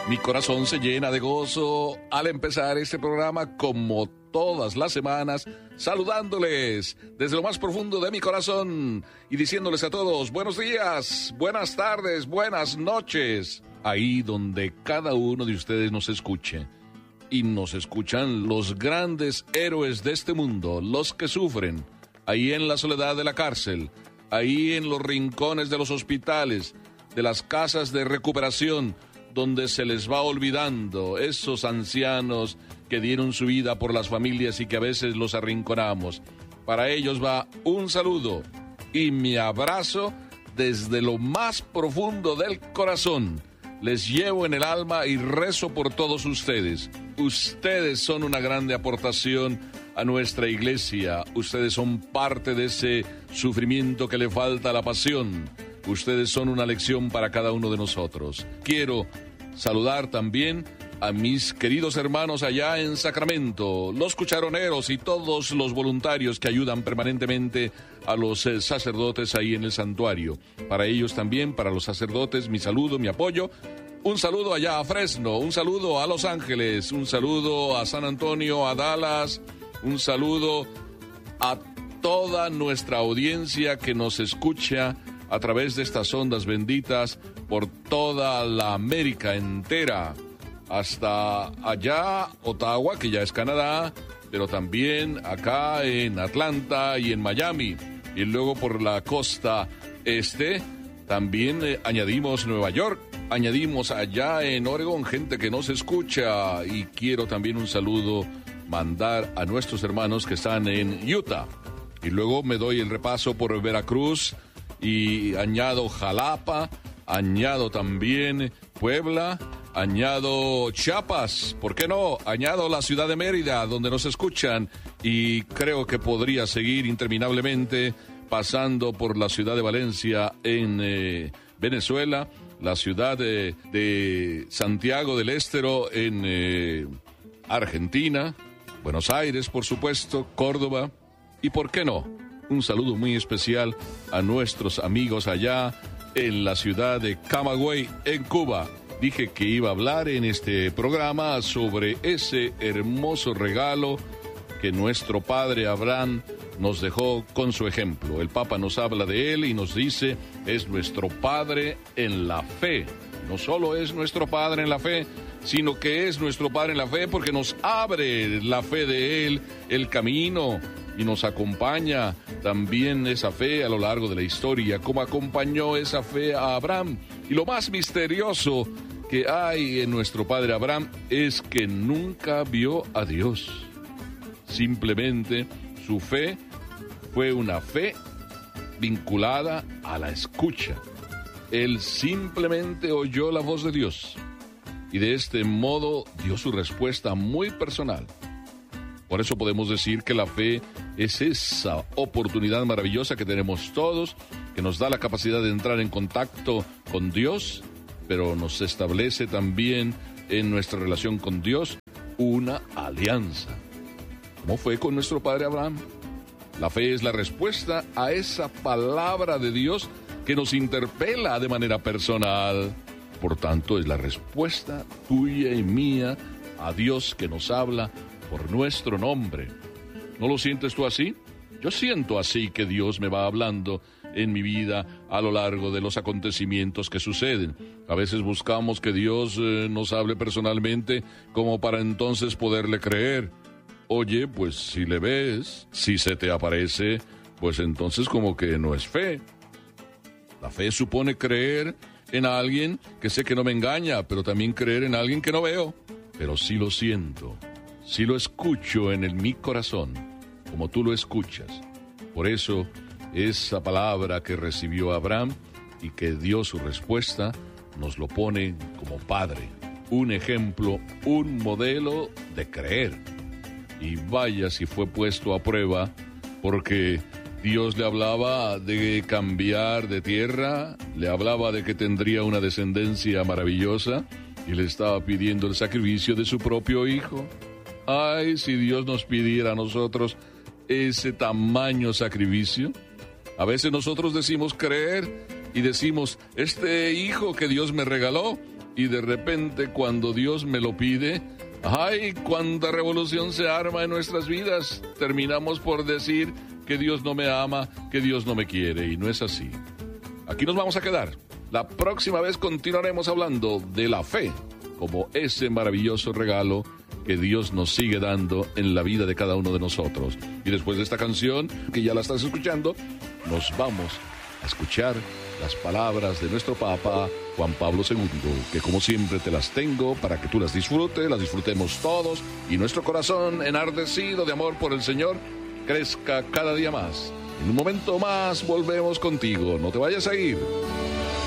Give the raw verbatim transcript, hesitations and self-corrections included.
Mi corazón se llena de gozo al empezar este programa como todas las semanas, saludándoles desde lo más profundo de mi corazón y diciéndoles a todos buenos días, buenas tardes, buenas noches, ahí donde cada uno de ustedes nos escuche. Y nos escuchan los grandes héroes de este mundo, los que sufren, ahí en la soledad de la cárcel, ahí en los rincones de los hospitales, de las casas de recuperación, donde se les va olvidando esos ancianos que dieron su vida por las familias y que a veces los arrinconamos. Para ellos va un saludo y mi abrazo desde lo más profundo del corazón. Les llevo en el alma y rezo por todos ustedes. Ustedes son una grande aportación a nuestra iglesia. Ustedes son parte de ese sufrimiento que le falta a la pasión. Ustedes son una lección para cada uno de nosotros. Quiero saludar también a mis queridos hermanos allá en Sacramento, los cucharoneros y todos los voluntarios que ayudan permanentemente a los eh, sacerdotes ahí en el santuario. Para ellos también, para los sacerdotes, mi saludo, mi apoyo. Un saludo allá a Fresno, un saludo a Los Ángeles, un saludo a San Antonio, a Dallas, un saludo a toda nuestra audiencia que nos escucha a través de estas ondas benditas por toda la América entera, hasta allá Ottawa, que ya es Canadá, pero también acá en Atlanta y en Miami, y luego por la costa este, también eh, añadimos Nueva York, añadimos allá en Oregon gente que nos escucha, y quiero también un saludo mandar a nuestros hermanos que están en Utah, y luego me doy el repaso por Veracruz, y añado Jalapa, añado también Puebla, añado Chiapas, ¿por qué no? Añado la ciudad de Mérida, donde nos escuchan, y creo que podría seguir interminablemente pasando por la ciudad de Valencia en eh, Venezuela, la ciudad de, de Santiago del Estero en eh, Argentina, Buenos Aires, por supuesto, Córdoba, y ¿por qué no? Un saludo muy especial a nuestros amigos allá en la ciudad de Camagüey, en Cuba. Dije que iba a hablar en este programa sobre ese hermoso regalo que nuestro padre Abraham nos dejó con su ejemplo. El Papa nos habla de él y nos dice, es nuestro padre en la fe. No solo es nuestro padre en la fe, sino que es nuestro padre en la fe porque nos abre la fe de él, el camino, y nos acompaña también esa fe a lo largo de la historia, como acompañó esa fe a Abraham. Y lo más misterioso que hay en nuestro padre Abraham es que nunca vio a Dios. Simplemente su fe fue una fe vinculada a la escucha. Él simplemente oyó la voz de Dios y de este modo dio su respuesta muy personal. Por eso podemos decir que la fe es esa oportunidad maravillosa que tenemos todos, que nos da la capacidad de entrar en contacto con Dios, pero nos establece también en nuestra relación con Dios una alianza. ¿Cómo fue con nuestro padre Abraham? La fe es la respuesta a esa palabra de Dios que nos interpela de manera personal. Por tanto, es la respuesta tuya y mía a Dios que nos habla por nuestro nombre. ¿No lo sientes tú así? Yo siento así que Dios me va hablando en mi vida a lo largo de los acontecimientos que suceden. A veces buscamos que Dios eh, nos hable personalmente como para entonces poderle creer. Oye, pues si le ves, si se te aparece, pues entonces como que no es fe. La fe supone creer en alguien que sé que no me engaña, pero también creer en alguien que no veo, pero sí lo siento. Si lo escucho en el mi corazón, como tú lo escuchas. Por eso, esa palabra que recibió Abraham y que dio su respuesta, nos lo pone como padre. Un ejemplo, un modelo de creer. Y vaya si fue puesto a prueba, porque Dios le hablaba de cambiar de tierra, le hablaba de que tendría una descendencia maravillosa, y le estaba pidiendo el sacrificio de su propio hijo. Ay, si Dios nos pidiera a nosotros ese tamaño sacrificio. A veces nosotros decimos creer y decimos, este hijo que Dios me regaló y de repente cuando Dios me lo pide, ¡ay, cuánta revolución se arma en nuestras vidas! Terminamos por decir que Dios no me ama, que Dios no me quiere, y no es así. Aquí nos vamos a quedar. La próxima vez continuaremos hablando de la fe como ese maravilloso regalo que Dios nos sigue dando en la vida de cada uno de nosotros. Y después de esta canción, que ya la estás escuchando, nos vamos a escuchar las palabras de nuestro Papa Juan Pablo segundo, que como siempre te las tengo para que tú las disfrutes, las disfrutemos todos, y nuestro corazón enardecido de amor por el Señor crezca cada día más. En un momento más volvemos contigo, no te vayas a ir.